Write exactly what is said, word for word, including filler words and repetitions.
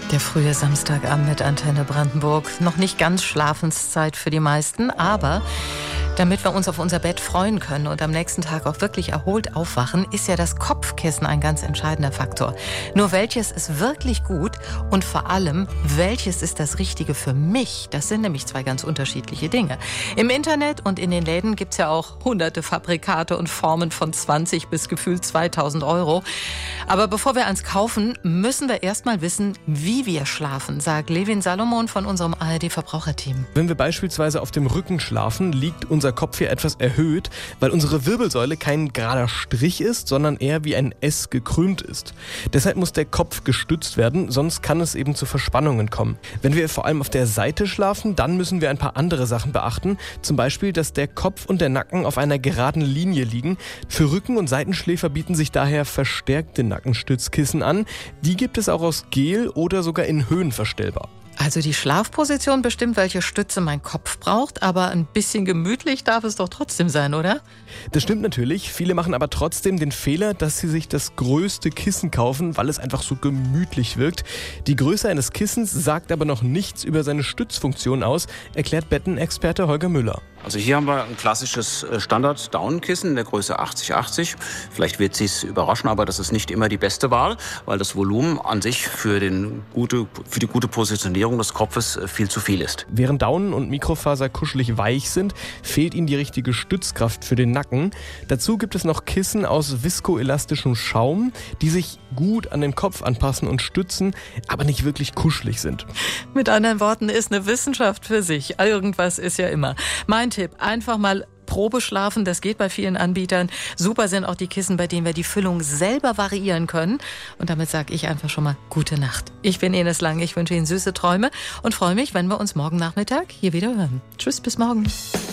Der frühe Samstagabend mit Antenne Brandenburg. Noch nicht ganz Schlafenszeit für die meisten, aber damit wir uns auf unser Bett freuen können und am nächsten Tag auch wirklich erholt aufwachen, ist ja das Kopfkissen ein ganz entscheidender Faktor. Nur welches ist wirklich gut und vor allem, welches ist das Richtige für mich? Das sind nämlich zwei ganz unterschiedliche Dinge. Im Internet und in den Läden gibt es ja auch hunderte Fabrikate und Formen von zwanzig bis gefühlt zweitausend Euro. Aber bevor wir eins kaufen, müssen wir erst mal wissen, wie wir schlafen, sagt Levin Salomon von unserem A R D-Verbraucherteam. Wenn wir beispielsweise auf dem Rücken schlafen, liegt unser Kopf hier etwas erhöht, weil unsere Wirbelsäule kein gerader Strich ist, sondern eher wie ein S gekrümmt ist. Deshalb muss der Kopf gestützt werden, sonst kann es eben zu Verspannungen kommen. Wenn wir vor allem auf der Seite schlafen, dann müssen wir ein paar andere Sachen beachten. Zum Beispiel, dass der Kopf und der Nacken auf einer geraden Linie liegen. Für Rücken- und Seitenschläfer bieten sich daher verstärkte Nackenstützkissen an. Die gibt es auch aus Gel oder sogar in Höhen verstellbar. Also die Schlafposition bestimmt, welche Stütze mein Kopf braucht, aber ein bisschen gemütlich darf es doch trotzdem sein, oder? Das stimmt natürlich. Viele machen aber trotzdem den Fehler, dass sie sich das größte Kissen kaufen, weil es einfach so gemütlich wirkt. Die Größe eines Kissens sagt aber noch nichts über seine Stützfunktion aus, erklärt Bettenexperte Holger Müller. Also hier haben wir ein klassisches Standard-Daunenkissen in der Größe achtzig achtzig. Vielleicht wird Sie es überraschen, aber das ist nicht immer die beste Wahl, weil das Volumen an sich für, den gute, für die gute Positionierung des Kopfes viel zu viel ist. Während Daunen und Mikrofaser kuschelig weich sind, fehlt ihnen die richtige Stützkraft für den Nacken. Dazu gibt es noch Kissen aus viskoelastischem Schaum, die sich gut an den Kopf anpassen und stützen, aber nicht wirklich kuschelig sind. Mit anderen Worten, ist eine Wissenschaft für sich. Irgendwas ist ja immer. Mein Tipp, einfach mal Probe schlafen, das geht bei vielen Anbietern. Super sind auch die Kissen, bei denen wir die Füllung selber variieren können. Und damit sage ich einfach schon mal gute Nacht. Ich bin Ines Lang, ich wünsche Ihnen süße Träume und freue mich, wenn wir uns morgen Nachmittag hier wieder hören. Tschüss, bis morgen.